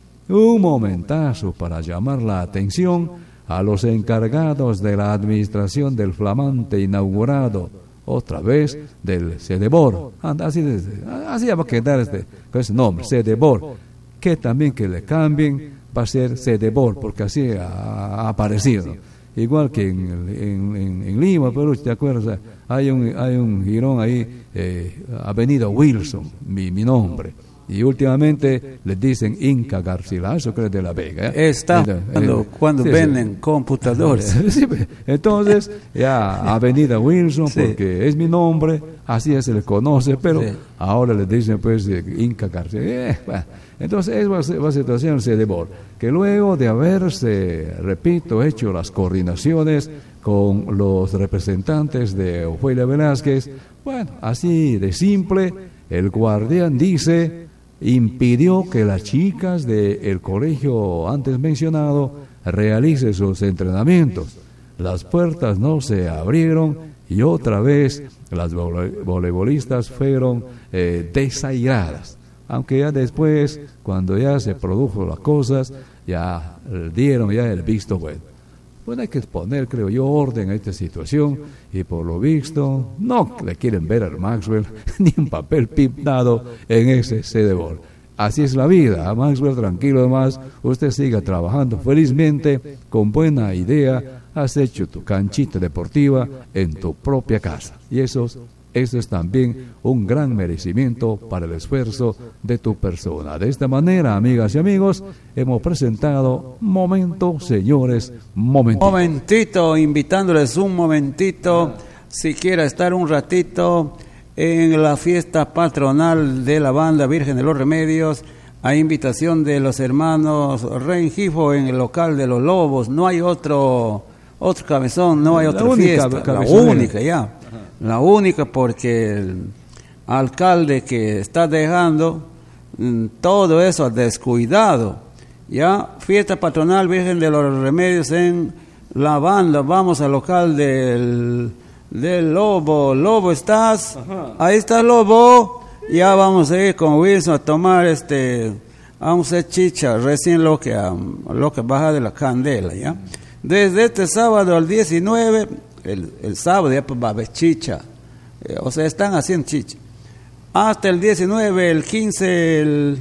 Un momentazo para llamar la atención a los encargados de la administración del flamante inaugurado, otra vez, del CEDEBOR. Así, así va a quedar este, con ese nombre, CEDEBOR, que también que le cambien va a ser CEDEBOR, porque así ha, ha aparecido. Igual que en, en, en, en Lima, Perú, ¿te acuerdas? Hay un, hay un jirón ahí, eh, Avenida Wilson, mi, mi nombre. Y últimamente les dicen Inca Garcilaso, que es de La Vega. ¿eh? Está eh, cuando, eh, cuando sí, venden sí. computadores. Sí, entonces, ya Avenida Wilson, Sí. porque es mi nombre, así se le conoce, pero Sí. ahora les dicen pues Inca Garcilaso. Eh, bueno. Entonces, es la situación de CEDEBOR, que luego de haberse, repito, hecho las coordinaciones con los representantes de Ofelia Velázquez, bueno, así de simple, el guardián dice, impidió que las chicas del colegio antes mencionado realicen sus entrenamientos. Las puertas no se abrieron y otra vez las vole- voleibolistas fueron eh, desairadas. Aunque ya después, cuando ya se produjo las cosas, ya dieron ya el visto bueno. Pues hay que poner, creo yo, orden a esta situación y por lo visto no le quieren ver al Maxwell ni un papel pintado en ese CEDEBOR. Así es la vida, Maxwell, tranquilo además, usted siga trabajando felizmente, con buena idea, has hecho tu canchita deportiva en tu propia casa. Y eso Eso es también un gran merecimiento para el esfuerzo de tu persona. De esta manera, amigas y amigos, hemos presentado Momento, señores, Momentito. Momentito, invitándoles un momentito, si quiera estar un ratito en la fiesta patronal de la banda Virgen de los Remedios, a invitación de los hermanos Rengifo en el local de los Lobos. No hay otro otro cabezón, no hay La otra única fiesta, la cabezonera. única ya. La única, porque el alcalde que está dejando mm, todo eso descuidado. Ya, fiesta patronal Virgen de los Remedios en la banda. Vamos al local del, del Lobo. Lobo, ¿estás? Ajá. Ahí está Lobo. Ya vamos a ir con Wilson a tomar este, a un chicha, recién lo que, um, lo que baja de la candela, ¿ya? Desde este sábado al diecinueve, el, el sábado ya pues va a haber chicha, eh, o sea, están haciendo chicha. Hasta el diecinueve, el quince, el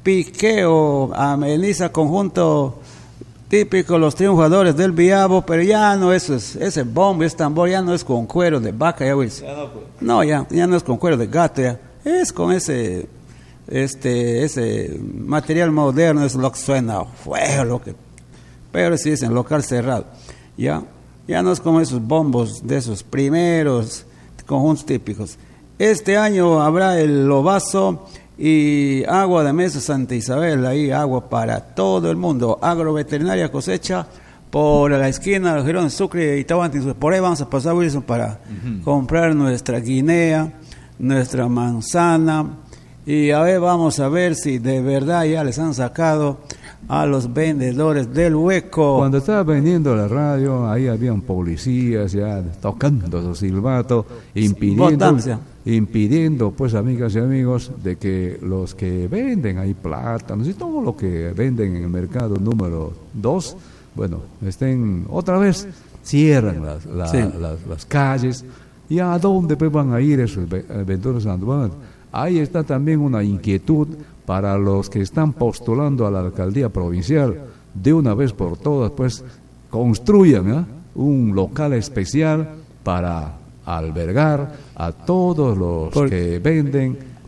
piqueo, ameniza conjunto típico, los triunfadores del Viabo, pero ya no es, es ese bombo, ese tambor, ya no es con cuero de vaca, ya Wilson. No, ya, ya no es con cuero de gato, ya, es con ese, este, ese material moderno, es lo que suena fuego, lo que... pero sí es en local cerrado, ya, ya no es como esos bombos de esos primeros conjuntos típicos. Este año habrá el lobazo y agua de mesa Santa Isabel, ahí agua para todo el mundo, agroveterinaria cosecha por la esquina del Girón Sucre y Tahuantinsuyo. Por ahí vamos a pasar, Wilson, para uh-huh. comprar nuestra guinea, nuestra manzana, y a ver, vamos a ver si de verdad ya les han sacado a los vendedores del hueco. Cuando estaba vendiendo la radio, ahí habían policías ya tocando su silbato, impidiendo, impidiendo, pues, amigas y amigos, de que los que venden ahí plátanos y todo lo que venden en el mercado número dos, bueno, estén otra vez, cierran las, la, sí. las, las calles. ¿Y a dónde pues van a ir esos vendedores ambulantes? Ahí está también una inquietud para los que están postulando a la alcaldía provincial. De una vez por todas, pues, construyan ¿eh? un local especial para albergar a todos los por... que venden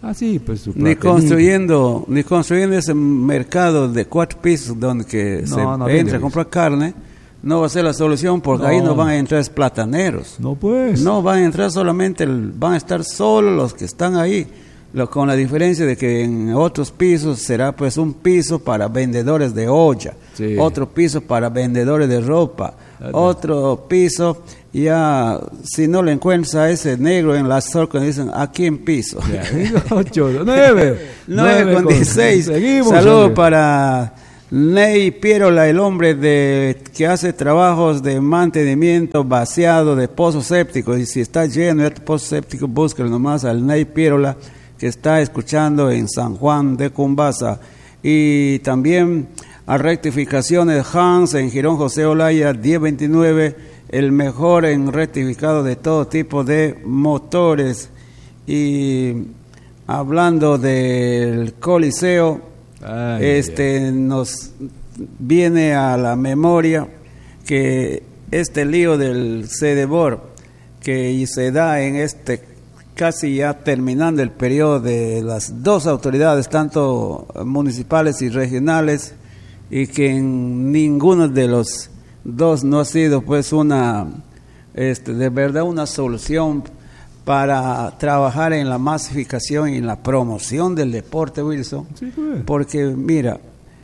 Así, pues su Ni platenito. construyendo, ni construyendo ese mercado de cuatro pisos donde que No, se no entra viene, a comprar carne, no va a ser la solución porque No. ahí no van a entrar plataneros. No, pues. No van a entrar solamente, el- van a estar solo los que están ahí, lo, con la diferencia de que en otros pisos será pues un piso para vendedores de olla, Sí. otro piso para vendedores de ropa, Ah, otro piso ya, si no le encuentras a ese negro en la zorca, dicen, aquí en piso. Ya, digo, ocho, nueve. nueve con dieciséis. Seguimos. Saludos hombre. para Ney Pierola, el hombre de que hace trabajos de mantenimiento vaciado de pozos sépticos. Y si está lleno de pozos sépticos, búsquelo nomás al Ney Pierola, que está escuchando en San Juan de Cumbasa. Y también a rectificaciones Hans en Girón José Olaya, diez veintinueve, el mejor en rectificado de todo tipo de motores. Y hablando del Coliseo, Ay, este nos viene a la memoria que este lío del Cedebor que se da en este casi ya terminando el periodo de las dos autoridades, tanto municipales y regionales, y que en ninguno de los dos no ha sido pues una este de verdad una solución para trabajar en la masificación y en la promoción del deporte, Wilson. Sí, pues. Porque mira,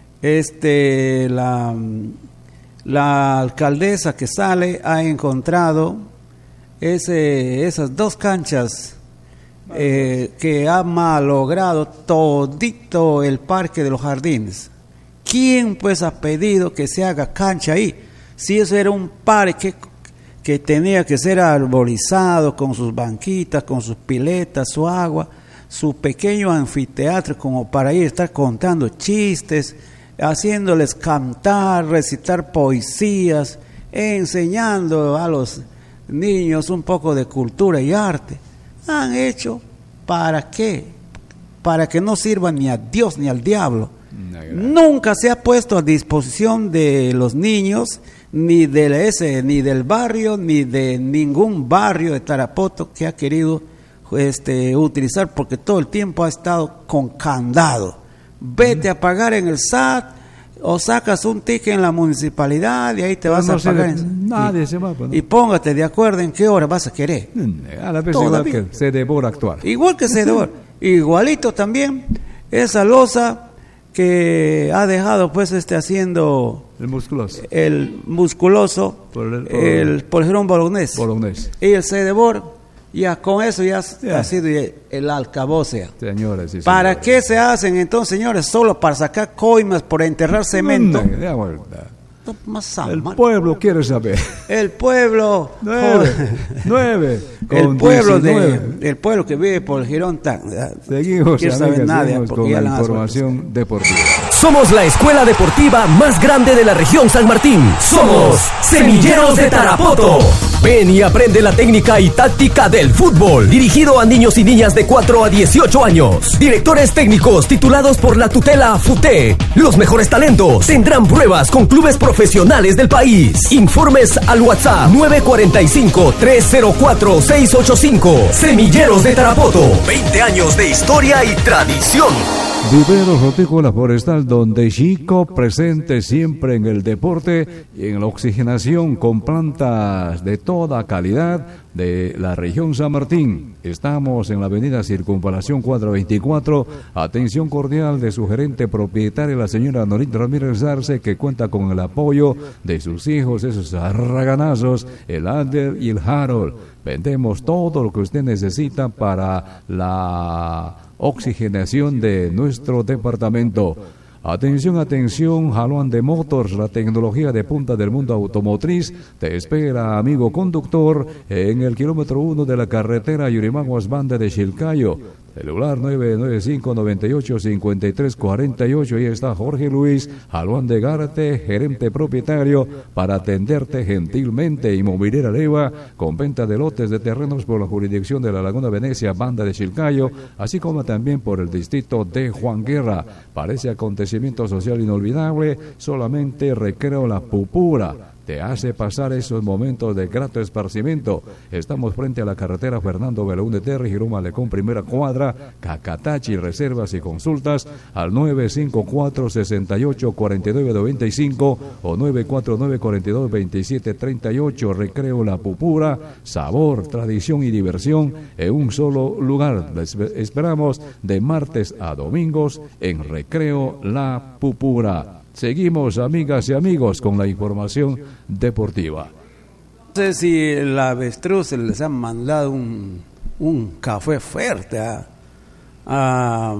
este la la alcaldesa que sale ha encontrado ese esas dos canchas eh, que ha malogrado todito el parque de los jardines. ¿Quién pues ha pedido que se haga cancha ahí? Si eso era un parque que tenía que ser arborizado con sus banquitas, con sus piletas, su agua, su pequeño anfiteatro como para ir a estar contando chistes, haciéndoles cantar, recitar poesías, enseñando a los niños un poco de cultura y arte. Han hecho ¿para qué? Para que no sirvan ni a Dios ni al diablo. Nunca se ha puesto a disposición de los niños, ni del ese, ni del barrio, ni de ningún barrio de Tarapoto que ha querido este, utilizar, porque todo el tiempo ha estado con candado. Vete a pagar en el S A T o sacas un ticket en la municipalidad y ahí te vas no a se pagar. le- en- nadie y, se va, pues, ¿no? y póngate de acuerdo en qué hora vas a querer. A la vez igual Todavía. que se devora actuar. Igual que Cedor, igualito también esa losa que ha dejado pues este haciendo El musculoso. el musculoso, Por el- por- el polgerón bolognés Bolognés. y el Cedebor, ya con eso ya Ya. ha sido el alcaboce. Señores, sí, ¿Para señores. qué se hacen entonces, señores? Solo para sacar coimas, por enterrar cemento. Mm, de vuelta. No, más El mal. pueblo quiere saber. El pueblo, Nueve. Nueve. el con pueblo diecinueve. de, el pueblo que vive por el Girón tan, Seguimos, quiere saber amigas, nada, seguimos porque con ya la la han información deportiva. Somos la escuela deportiva más grande de la región San Martín. Somos Semilleros de Tarapoto. Ven y aprende la técnica y táctica del fútbol. Dirigido a niños y niñas de cuatro a dieciocho años. Directores técnicos titulados por la tutela FUTE. Los mejores talentos tendrán pruebas con clubes profesionales del país. Informes al WhatsApp nueve cuatro cinco, tres cero cuatro, seis ocho cinco. Semilleros de Tarapoto. veinte años de historia y tradición. Viveros Hortícola Forestal, donde Chico presente siempre en el deporte y en la oxigenación con plantas de toda calidad de la región San Martín. Estamos en la avenida Circunvalación cuatrocientos veinticuatro. Atención cordial de su gerente propietaria, la señora Norita Ramírez Arce, que cuenta con el apoyo de sus hijos, esos arraganazos, el Ander y el Harold. Vendemos todo lo que usted necesita para la oxigenación de nuestro departamento. Atención, atención, Jaluan de Motors, la tecnología de punta del mundo automotriz, te espera, amigo conductor, en el kilómetro uno de la carretera Yurimaguas Banda de Chilcayo. Celular nueve nueve cinco, nueve ocho, cinco tres cuatro ocho. Ahí está Jorge Luis Jaluan de Garte, gerente propietario, para atenderte gentilmente. Inmobiliaria Leva, con venta de lotes de terrenos por la jurisdicción de la Laguna Venecia, Banda de Chilcayo, así como también por el distrito de Juan Guerra. Para ese acontecimiento social inolvidable, solamente Recreo La Pupura te hace pasar esos momentos de grato esparcimiento. Estamos frente a la carretera Fernando Belaúnde Terry, Girón Malecón, primera cuadra, Cacatachi. Reservas y consultas al nueve cinco cuatro, seis ocho, cuatro nueve nueve cinco o nueve cuatro nueve, cuatro dos, dos siete tres ocho. Recreo La Pupura, sabor, tradición y diversión en un solo lugar. Les esperamos de martes a domingos en Recreo La Pupura. Seguimos, amigas y amigos, con la información deportiva. No sé si el avestruz les han mandado un, un café fuerte a, a,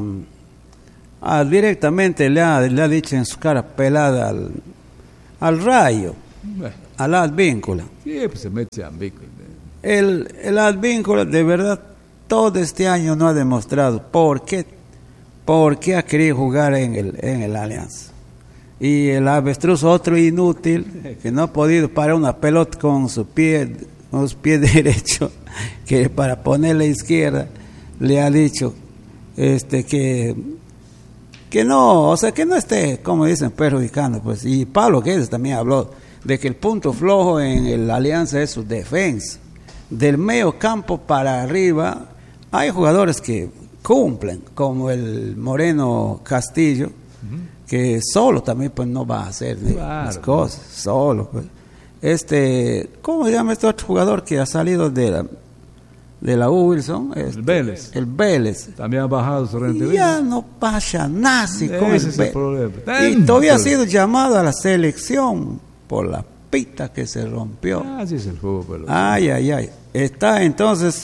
a directamente le ha, le ha dicho en su cara pelada al, al Rayo, bueno, al Advíncula. Sí, pues se mete a Advíncula. El, el Advíncula de verdad todo este año no ha demostrado por qué, por qué ha querido jugar en el, en el Alianza. Y el avestruz, otro inútil, que no ha podido parar una pelota con su pie, con su pie derecho, que para ponerle izquierda, le ha dicho este que, que no, o sea, que no esté, como dicen, perjudicando. Pues. Y Pablo Guedes también habló de que el punto flojo en el Alianza es su defensa. Del medio campo para arriba, hay jugadores que cumplen, como el Moreno Castillo, que solo también pues no va a hacer claro, las cosas, solo pues. Este, ¿cómo se llama este otro jugador que ha salido de la, de la U, Wilson? Este, el Vélez. El Vélez. También ha bajado su rendimiento. Ya no pasa nada. Ese es el problema. Y todavía ha sido llamado a la selección por la pita que se rompió. Así es el fútbol. Ay, ay, ay. Está entonces,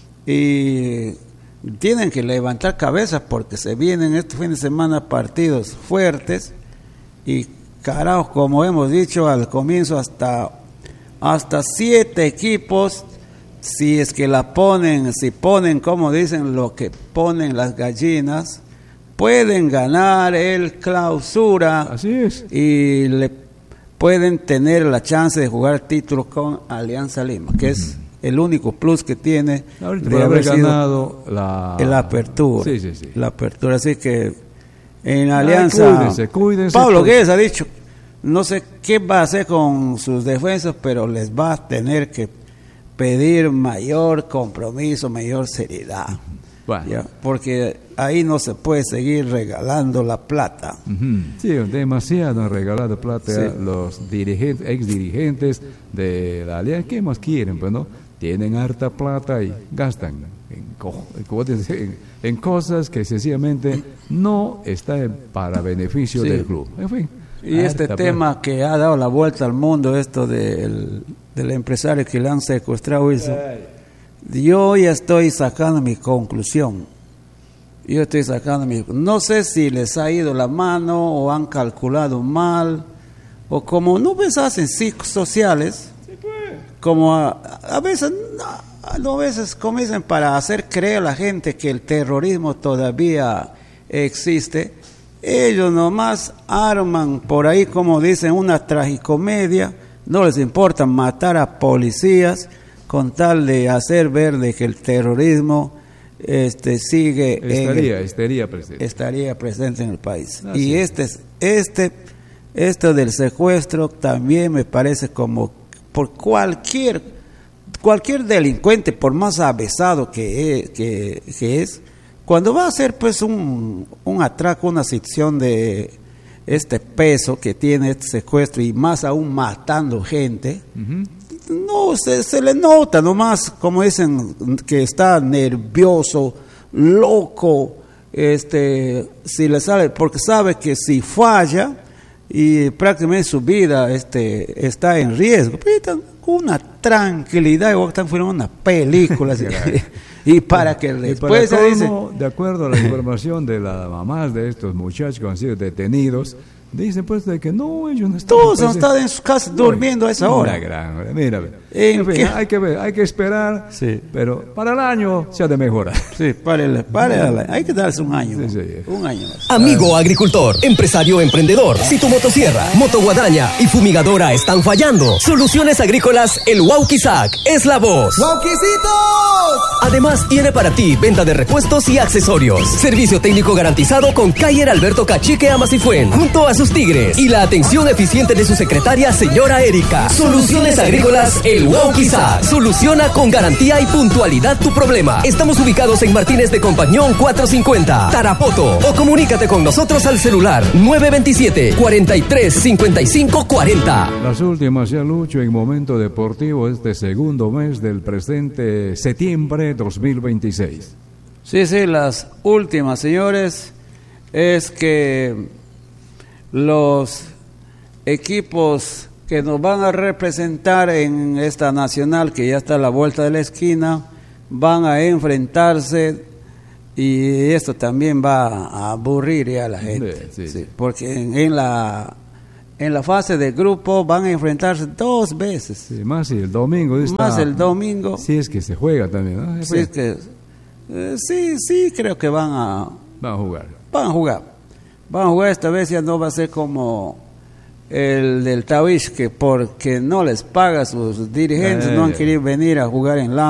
y tienen que levantar cabezas porque se vienen este fin de semana partidos fuertes y carajo, como hemos dicho al comienzo, hasta hasta siete equipos, si es que la ponen, si ponen como dicen lo que ponen las gallinas, pueden ganar el Clausura. Así es. Y le pueden tener la chance de jugar títulos con Alianza Lima, que es el único plus que tiene ahorita de haber ganado la... la apertura. Sí, sí, sí. La apertura, así que en Alianza, ay, cuídense, cuídense, Pablo porque... Guedes ha dicho, no sé qué va a hacer con sus defensas, pero les va a tener que pedir mayor compromiso, mayor seriedad. Bueno. ¿Ya? Porque ahí no se puede seguir regalando la plata. Uh-huh. Sí, demasiado han regalado plata sí. a los dirigentes, ex dirigentes de la Alianza. ¿Qué más quieren? Pues no, tienen harta plata y gastan en, co- en, en cosas que sencillamente no están para beneficio sí. del club. En fin. Y este tema plata. Que ha dado la vuelta al mundo, esto del, del empresario que le han secuestrado, Wilson. Yo ya estoy sacando mi conclusión. Yo estoy sacando mi... No sé si les ha ido la mano o han calculado mal, o como no ves hacen ciclos sociales, como a, a veces, no, a veces comienzan para hacer creer a la gente que el terrorismo todavía existe. Ellos nomás arman por ahí, como dicen, una tragicomedia. No les importa matar a policías con tal de hacer ver de que el terrorismo este sigue estaría, en el, estaría presente estaría presente en el país. Así y este este esto del secuestro también me parece como por cualquier cualquier delincuente, por más avesado que es, que, que es, cuando va a hacer pues un un atraco, una situación de este peso que tiene este secuestro y más aún matando gente, uh-huh. No, se, se le nota nomás, como dicen, que está nervioso, loco, este, si le sale, porque sabe que si falla y prácticamente su vida este, está en riesgo, con una tranquilidad, igual que están filmando una película, así, y para que después se dice... De acuerdo a la información de las mamás de estos muchachos que han sido detenidos, dicen pues de que no, ellos no están... Todos pues, han estado en sus casas durmiendo a esa hora. Gran, mira, mira. En fin, hay que ver, hay que esperar, Sí. pero para el año se ha de mejorar. Sí, párele, párele. Hay que darse un año. Sí, sí. Un año más. Amigo agricultor, empresario emprendedor, si tu motosierra, motoguadaña y fumigadora están fallando, Soluciones Agrícolas El Wauquizac es la voz. ¡Wauquicitos! Además tiene para ti venta de repuestos y accesorios, servicio técnico garantizado con Cayer Alberto Cachique Amasifuen, junto a sus tigres y la atención eficiente de su secretaria señora Erika. Soluciones Agrícolas El Wauquizac soluciona con garantía y puntualidad tu problema. Estamos ubicados en Martínez de Compañón cuatrocientos cincuenta, Tarapoto, o comunícate con nosotros al celular nueve dos siete, cuatro tres, cinco cinco cuatro cero. Las últimas ya, Lucho, en Momento Deportivo, este segundo mes del presente septiembre dos mil veintiséis. Sí, sí, las últimas, señores, es que los equipos que nos van a representar en esta nacional, que ya está a la vuelta de la esquina, van a enfrentarse, y esto también va a aburrir ya a la gente, Sí, sí. sí, porque en, en la en la fase de grupo van a enfrentarse dos veces, Sí, más si el domingo está, más el domingo. Sí, es que se juega también, ¿no? Sí, es que, eh, sí, sí, creo que van a Va a jugar. van a jugar, van a jugar esta vez. Ya no va a ser como el del Tawish, que porque no les paga a sus dirigentes Eh, no han ya. querido venir a jugar en la